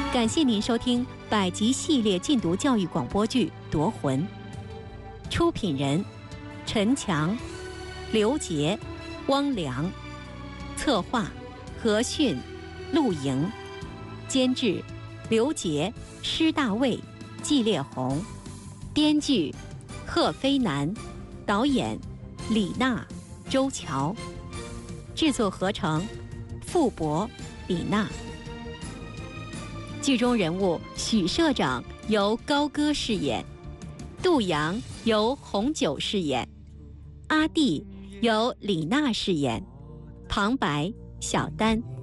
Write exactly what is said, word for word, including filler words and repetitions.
感谢您收听百集系列禁毒教育广播剧《夺魂》，出品人陈强、刘杰、汪良，策划何迅、陆莹，监制刘杰、施大卫、季烈红，编剧贺飞南，导演李娜、周乔，制作合成傅博、李娜。剧中人物许社长由高歌饰演，杜阳由红酒饰演，阿弟由李娜饰演，旁白小丹。